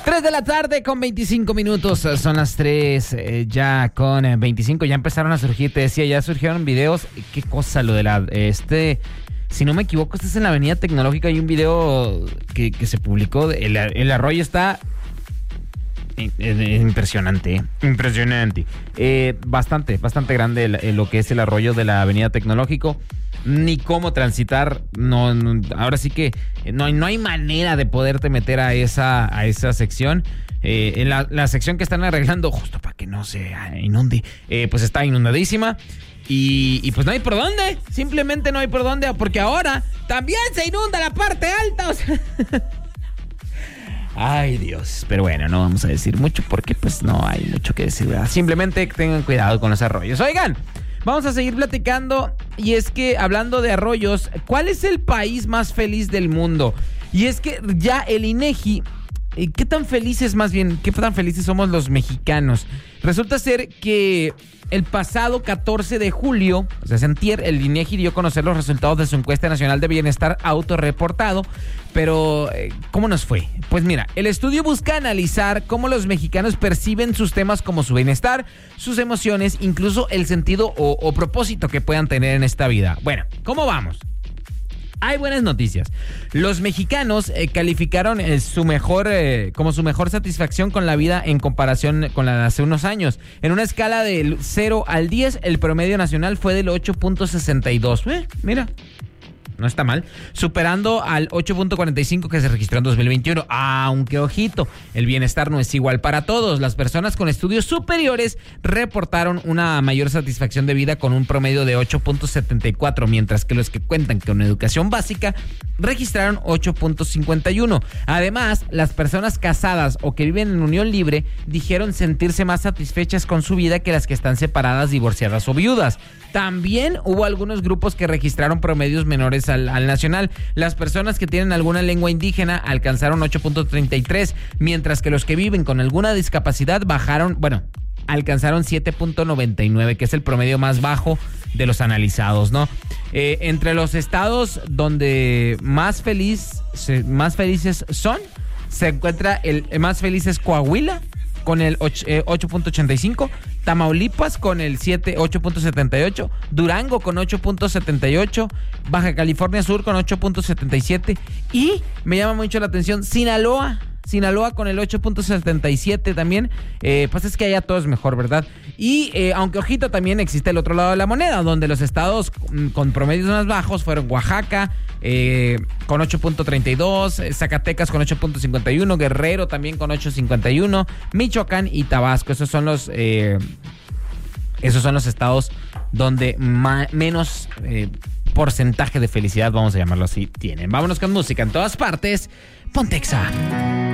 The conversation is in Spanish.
3 de la tarde con 25 minutos, son las 3 ya con 25, ya empezaron a surgir, te decía, ya surgieron videos, qué cosa lo de la, si no me equivoco, este es en la Avenida Tecnológica, hay un video que se publicó, el arroyo está impresionante, bastante grande lo que es el arroyo de la Avenida Tecnológico. Ni cómo transitar, no, ahora sí que no hay manera de poderte meter a esa sección. En la sección que están arreglando justo para que no se inunde, pues está inundadísima y pues no hay por dónde, simplemente no hay por dónde, porque ahora también se inunda la parte alta, o sea. Ay, Dios, pero bueno, no vamos a decir mucho porque pues no hay mucho que decir, ¿verdad? Simplemente tengan cuidado con los arroyos. Oigan, vamos a seguir platicando y es que hablando de arroyos, ¿cuál es el país más feliz del mundo? Y es que ya el INEGI, ¿qué tan felices somos los mexicanos? Resulta ser que el pasado 14 de julio, o sea, antier, el INEGI dio a conocer los resultados de su encuesta nacional de bienestar autorreportado. Pero, ¿cómo nos fue? Pues mira, el estudio busca analizar cómo los mexicanos perciben sus temas como su bienestar, sus emociones, incluso el sentido o propósito que puedan tener en esta vida. Bueno, ¿cómo vamos? Hay buenas noticias. Los mexicanos calificaron como su mejor satisfacción con la vida en comparación con la de hace unos años. En una escala del 0 al 10, el promedio nacional fue del 8.62. Mira, no está mal, superando al 8.45 que se registró en 2021. Aunque, ojito, el bienestar no es igual para todos. Las personas con estudios superiores reportaron una mayor satisfacción de vida con un promedio de 8.74, mientras que los que cuentan con educación básica registraron 8.51. Además, las personas casadas o que viven en unión libre dijeron sentirse más satisfechas con su vida que las que están separadas, divorciadas o viudas. También hubo algunos grupos que registraron promedios menores al nacional. Las personas que tienen alguna lengua indígena alcanzaron 8.33, mientras que los que viven con alguna discapacidad alcanzaron 7.99, que es el promedio más bajo de los analizados, ¿no? Entre los estados donde más felices son, se encuentra el más feliz es Coahuila, con el 8.85, Tamaulipas con el 8.78, Durango con 8.78, Baja California Sur con 8.77 y me llama mucho la atención Sinaloa con el 8.77 también. Pues es que allá todo es mejor, ¿verdad? Y aunque, ojito, también existe el otro lado de la moneda, donde los estados con promedios más bajos fueron Oaxaca con 8.32, Zacatecas con 8.51, Guerrero también con 8.51, Michoacán y Tabasco. Esos son los estados donde menos porcentaje de felicidad, vamos a llamarlo así, tienen. Vámonos con música en todas partes. Ponte Exa.